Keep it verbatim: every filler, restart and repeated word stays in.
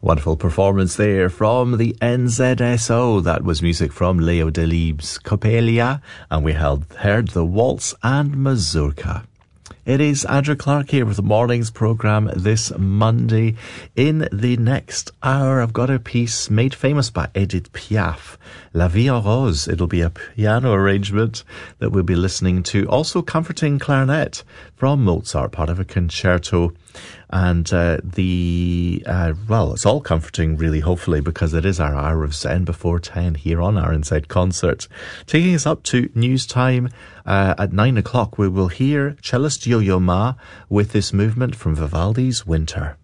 Wonderful performance there from the N Z S O. That was music from Leo Delibes' Coppelia, and we held, heard the Waltz and Mazurka. It is Andrew Clark here with the morning's programme this Monday. In the next hour, I've got a piece made famous by Edith Piaf, La Vie en Rose. It'll be a piano arrangement that we'll be listening to. Also, Comforting Clarinet from Mozart, part of a concerto. And uh, the, uh, well, it's all comforting, really, hopefully, because it is our hour of Zen before ten here on our Inside Concert. Taking us up to news time uh, at nine o'clock, we will hear cellist Yo-Yo Ma with this movement from Vivaldi's Winter.